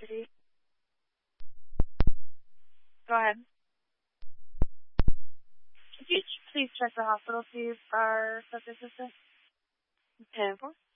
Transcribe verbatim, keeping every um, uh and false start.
City. Go ahead. Could you please check the hospital, see if our subject is sick? ten four.